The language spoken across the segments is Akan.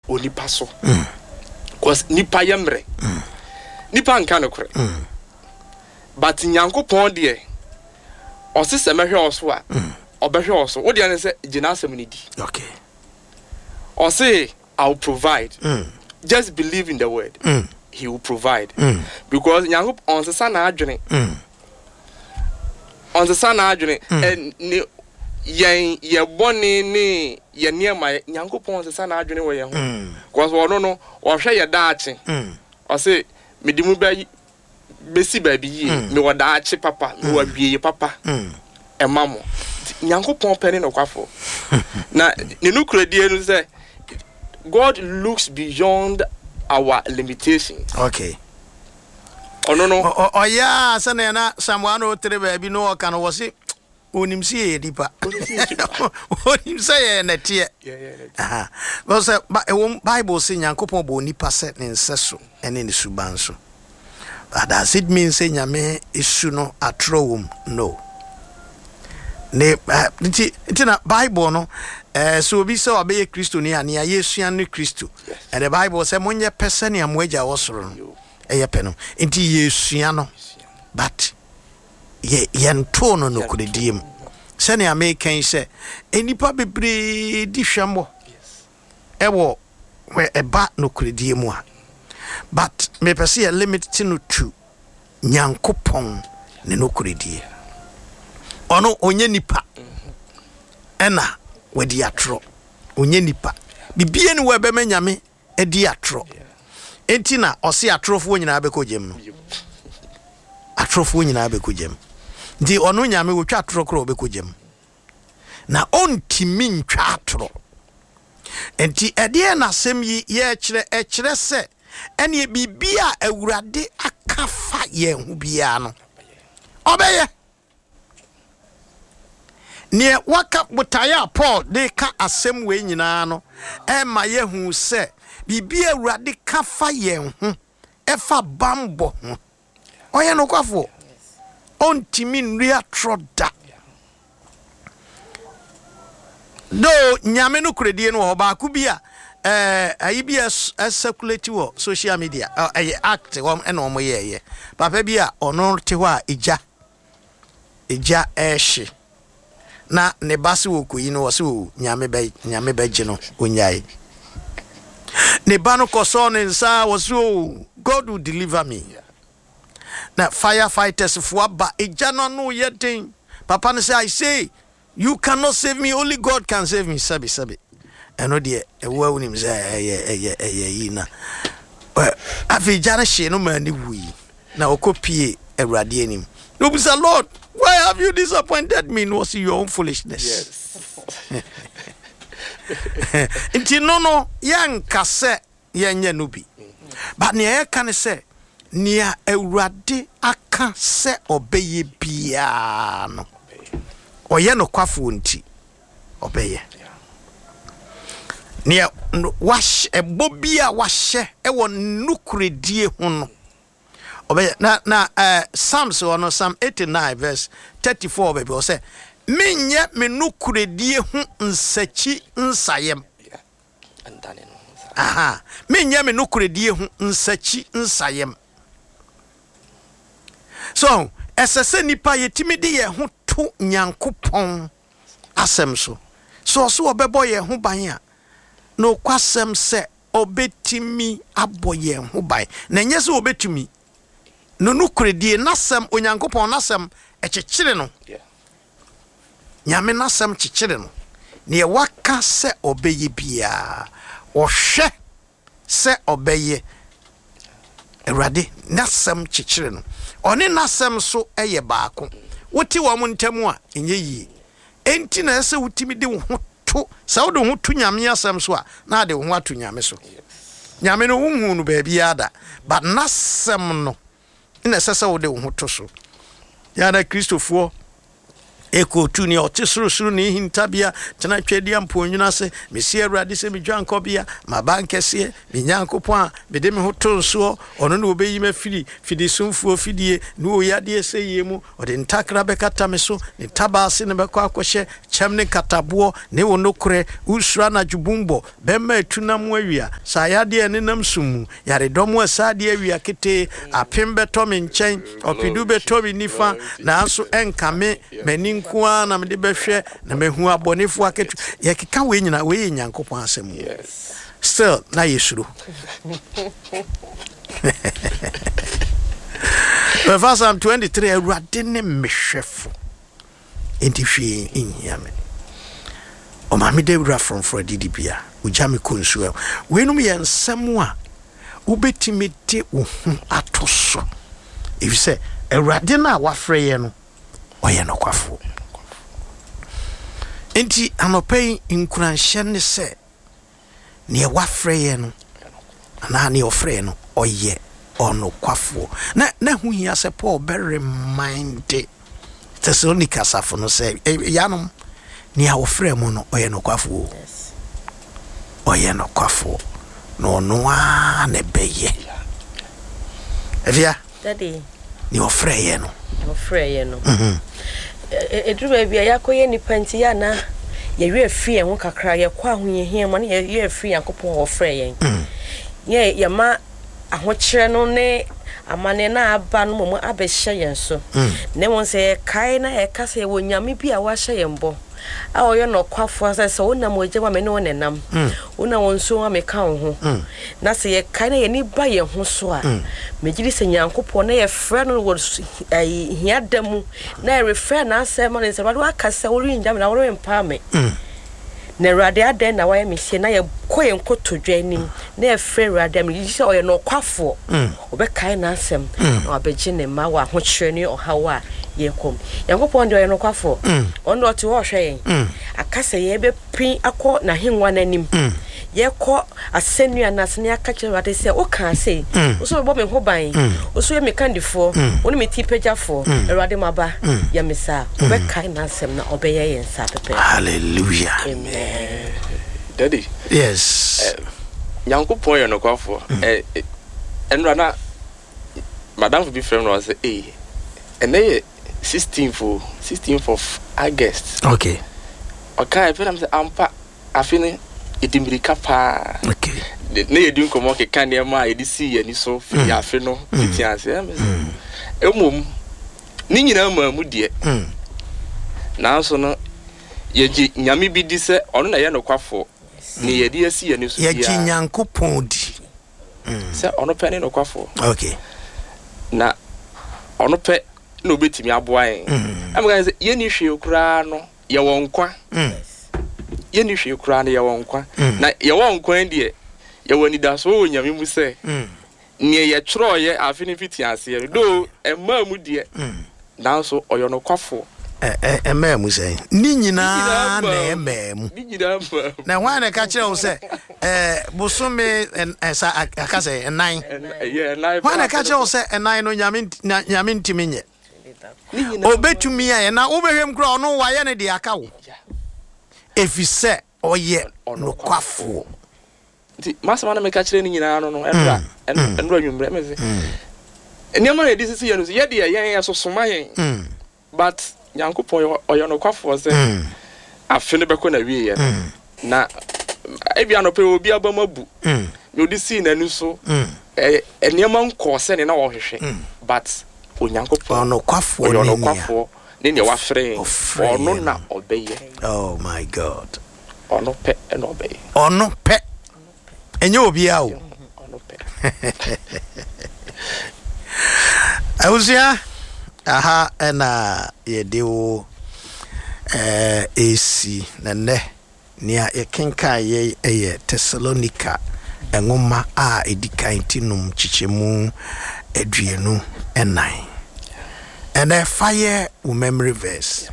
onipa so because nipa yemre nipa nka no kore but Nyankopon de ose se mehwe oso a obehwe oso wo de ne se gina asem ni di okay ose I'll provide just believe in the word he will provide because Nyankopon on se sana adwene on se sana adwene and ye boni ni ye niema Nyankopon se sana adwene wo ye ho because wo no wo hwe ye daache ose medimu besi baby yi me wo daache papa me wo wie papa emamo Nyankopon pene no kwafo na ne no kredie no say God looks beyond our limitations. Okay. Oh no. Oh yeah, sana na someone o tere baby no kan wo se onim se edipa. Onim se na tie. Yeah. But say Bible say Nyankopon bo nipa se ne nseso ene ne suban so. Does it mean say nyame isu no atrowum? No. Ne na Bible no so obi say obey Kristo ni ania Yesu anu Kristo and the Bible say monye person ya moja wosoro no eyepe no enti Yesu no but ye nto no no krediem se ne American say enipa bebre di hwambo ewo we eba no krediem a but me pese ya limit no to Nyankopon ne no kredie ono onye nipa ena wedi atro onye nipa bibie ni webe menyame edi atro enti na ose atrofo nyina abekogem no atrofo nyina abekogem ndi ono nyame wotwa atro kro obekogem na ontimi ntwa atro enti ede na asem yi ye ekire se ene bibia awurade akafa ye hu bia no obeye ne waka butaya Paul de ka asem we nyina no ma ye hu se bibia awurade ka fa ye hu efa bambo hu oye no kwafo ontimi nri atroda do nyame no kredie no oba ku bia ayi bia circulate wo social media act eno mo ye papa bia ono te ho a eja ehye na ne base wo koyi no wose wo nyame be gino onyai ne ba no koso ne nsa wose wo God will deliver me na firefighters fo aba eja no yedin papa no say I say you cannot save me, only God can save me. Sabi eno de ewa unim say yi na afi jana she no mani wi na okopie awurade anim no be say Lord, why have you disappointed me? No see your own foolishness. Yes. Inti no yan kase yenye no bi. But ne kan say nia awurade aka se obeye bia no. Oye no kwafo nti obeye. Nia wash ebobia wahye ewo nukredie ho no. Na Psalms or no Psalm 89 verse 34 baby o say menye menukuredie hu nsachi nsayem menye menukuredie hu nsachi nsayem so esese nipa yetimi de ye hu to Nyankopon asem so obebo ye hu ban a no kwasem se obetimi aboye hu ban na nyese obetimi no kredie nasem Onyankopon nasem ekyekire no nyame nasem kyekire no ne waka se obeye bia ohwe se obeye Awurade nasem kyekire no one nasem so eye baako woti wo mo ntemu a enye yi enti na ese wutimi de ho to sa wo de ho to nyame asem so a na de ho ato nyame so nyame no hunhu no ba bia da but nasem no ina sasa wo de wo to so ya na Kristofo eko tu ni otisuru ni hintabia tena twedi amponwuna se mesi Awurade se medwanko bia ma bankese me Nyankopon be de me ho to so ono no obeyi ma fidi sumfuo fidie no oyade eseye mu ode ntakra bekata me so ne tabase ne bekọ akohye chemne katabo ne wono kore usra na jubumbo bema etunam awia sayade ne nam sumu yare domo asade awia kete apem beto me nchen opidu beto mi nifa na aso enkame mani nkoa na mede behwe na mehu abonefo aketu yekeka we nyina we Nyankopon asem still na yesuru Verse 23 Awurade ne mehwefo enti hwe inhiame o ma me de wura from didibia ujame konsuo we num ye nsem a ubetimi de wo hu atoso if say Awurade na wafre ye no oye no kwafo enti anopai nkuranhye ne se ne wafre ye no ana ne ofre no oye ono kwafo na hu hia se Paul be remind Thessalonica safo no say yanom ni a ofre mo no oye no kwafo oye no kwafo no no a ne beye evia daddy ni ofre ye no edru bia yakoye ni panti ya na ye we afie ho kakra ye kwa ho ye hia mo na ye afie Yakopon ofre ye ye ma ahokyere no ne amane na aba no mo abehye yen so ne won se kai na e kasa ye wonyame bi a wa hye yen bo a oyo no kwafo se wonam oje wa me ne wonenam wona won so ame ka ho na se ye kai na ye ni ba ye ho so a megiri se Nyankopon na ye frɛ no wo hia damu na ye refer na asɛm no se wa kasa wo rinjam na wo rempa me na Awurade aden na wayɛ mesie na ye koye nkotodwanim na ye frɛ Awurade am yi sɛ ɔyɛ no kwafo obɛkae na asɛm na wabɛgye ne ma wa hokyerɛ ne ɔhawa ye kom Yankopon de ɔyɛ no kwafo ɔno ɔte wo hwɛ yɛn akasa ye bɛpin akɔ na henwa nanim ye kɔ asɛnnua na asene aka kyerɛ Awurade sɛ wo ka sɛ wo so bɔ me ho ban wo so ye me kandifo wo ne me tipegyafo Awurade maba ya me sa obɛkae na asɛm na ɔbɛyɛ yɛn sa pepe. Hallelujah. Amen. Daddy. Yes. Nyankopon ye no kwafo enra na madam for be friend was say and they 16th of August. Okay. Okay, I say ampa afini edimirika pa. Okay. Na yedun komo ke kan e ma yedi si yani so ya afi no fitianse emom ni nyina mamu de na so no yeji nyame bi di se ono na ye no kwafo ni yedi asi yani so ya yeji Nyankopon di se ono pe ne no kwafo. Okay. Na ono pe no betimi aboa en am ga say ye ni hwe okura no ye wonkwa ye ni hwe okura no ye wonkwa na ye wonkwa de ye wani da so onyame mu se ne ye twro ye afini fitiase ye do emma mu de na so oyo no kwafo emma mu se ni nyina na emma mu ni nyina na hwan na ka kire wo se bosome esa akase enan hwan na ka kire wo se enan no nyame ntimi nye obetumi ya na obehwem kra ono waye ne de aka wo efise oye no kwafo ti masama na me ka kire ni nyina no enra anwumre meze eniama ye disisi ye no ye de ye asosoma yen but Nyankopon oye no kwafo se afene beko na wie ye na ebia no pe obi abamabu me odisi na nu so eniama nko se ne na wo hwehwe but Onyankopon no kwafo ne ne wafre ono na obeye. Oh my God. Ono pe na obeye. Ono pe enye obi a o ono pe awusia aha na yedewo AC na ne nia yekenka ye Thessalonica engoma a edikan tinum chichemu aduenu enai. And I fire your memory verse.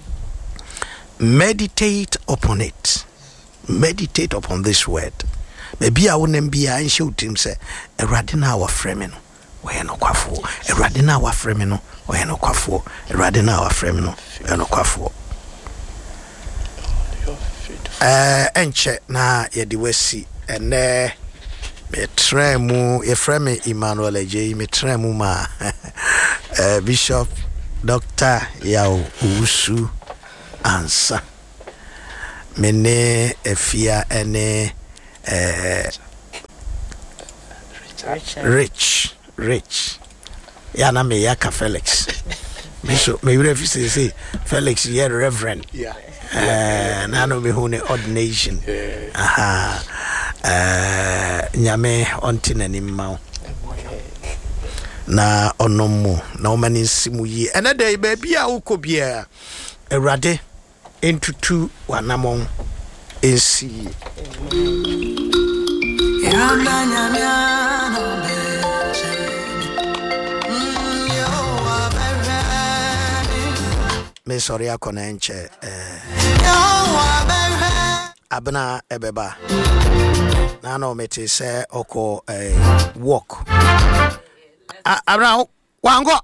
Meditate upon it. Meditate upon this word. Maybe I wouldn't be I shoot him say a radina our fremino. We no quaffo. A radina our fremino. We no quaffo. A radina our fremino. We no quaffo. Enche na yediwesi ene me tremu e frame Emmanuel J me tremu ma Bishop Dr. Yao Usu Ansa mene efia ene rich ya na me yaka Felix me refi say Felix ye reverend na no me hune ordination nyame onti nanim ma na onomo na omani simu yi ene dey baby a ukobia Awurade entutu wanamon ensi me sorry akona enche abna ebeba na no mete se oko walk abna wango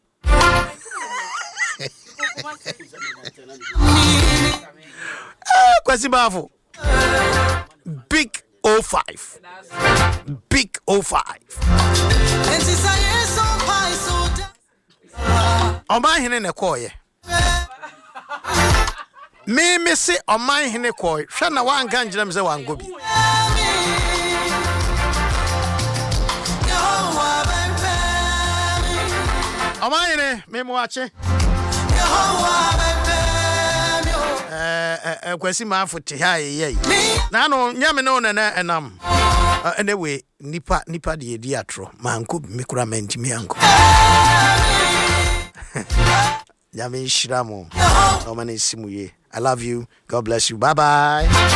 kwasi bafu big 05 Oman hene ne koye me se oman hene koye hwa na wanga ngira me se wango bi oman hene me mo ache kwasi mafu te ha ye na no nyame no na enam anyway nipa de edi atro manko me kura mentimi anko nyame shiramo no mane simuye I love you, God bless you, bye bye.